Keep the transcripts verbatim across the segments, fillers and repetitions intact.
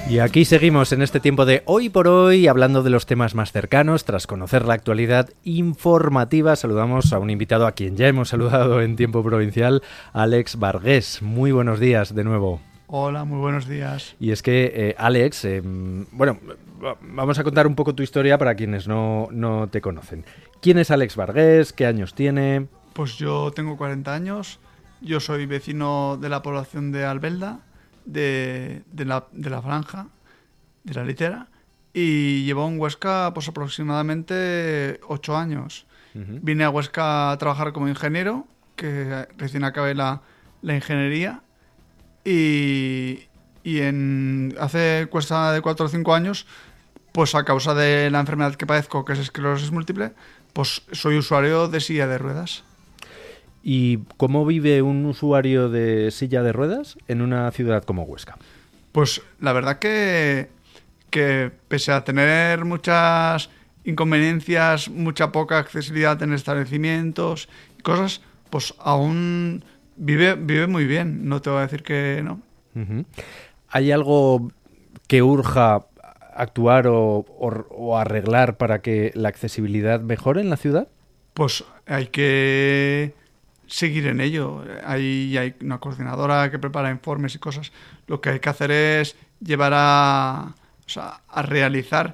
Y aquí seguimos en este tiempo de Hoy por Hoy, hablando de los temas más cercanos. Tras conocer la actualidad informativa, saludamos a un invitado a quien ya hemos saludado en tiempo provincial, Àlex Bargués. Muy buenos días de nuevo. Hola, muy buenos días. Y es que, eh, Àlex, eh, bueno, vamos a contar un poco tu historia para quienes no, no te conocen. ¿Quién es Àlex Bargués? ¿Qué años tiene? Pues yo tengo cuarenta años, yo soy vecino de la población de Albelda, de, de, la, de la Franja, de la Litera, y llevo en Huesca pues aproximadamente ocho años. Uh-huh. Vine a Huesca a trabajar como ingeniero, que recién acabé la, la ingeniería, y, y en, hace cuesta de cuatro o cinco años, pues a causa de la enfermedad que padezco, que es esclerosis múltiple, pues soy usuario de silla de ruedas. ¿Y cómo vive un usuario de silla de ruedas en una ciudad como Huesca? Pues la verdad que, que pese a tener muchas inconveniencias, mucha poca accesibilidad en establecimientos y cosas, pues aún vive, vive muy bien, no te voy a decir que no. Uh-huh. ¿Hay algo que urja actuar o, o, o arreglar para que la accesibilidad mejore en la ciudad? Pues hay que seguir en ello. Hay, hay una coordinadora que prepara informes y cosas. Lo que hay que hacer es llevar a, o sea, a realizar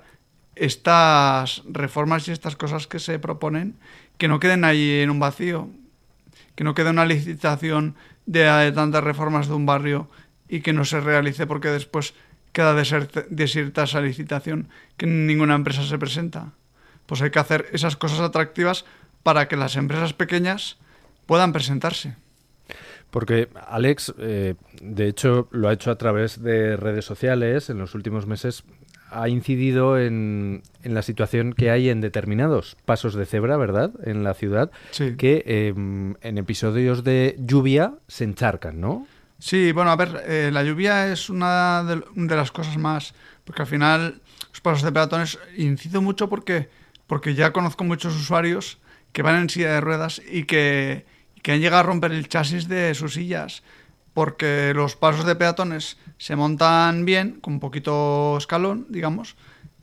estas reformas y estas cosas que se proponen, que no queden ahí en un vacío, que no quede una licitación de, de tantas reformas de un barrio y que no se realice porque después queda desierta esa licitación, que ninguna empresa se presenta. Pues hay que hacer esas cosas atractivas para que las empresas pequeñas puedan presentarse. Porque Àlex, eh, de hecho, lo ha hecho a través de redes sociales. En los últimos meses ha incidido en, en la situación que hay en determinados pasos de cebra, ¿verdad?, en la ciudad, sí. que eh, en episodios de lluvia se encharcan, ¿no? Sí, bueno, a ver, eh, la lluvia es una de, de las cosas más, porque al final los pasos de peatones incido mucho porque, porque ya conozco muchos usuarios que van en silla de ruedas y que, que han llegado a romper el chasis de sus sillas, porque los pasos de peatones se montan bien, con un poquito escalón, digamos,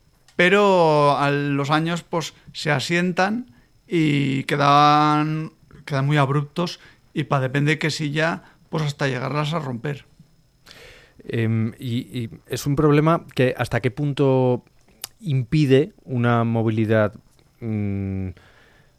pero a los años pues se asientan y quedan, quedan muy abruptos y para depende de qué silla, pues hasta llegarlas a romper. Eh, y, y es un problema que hasta qué punto impide una movilidad mmm,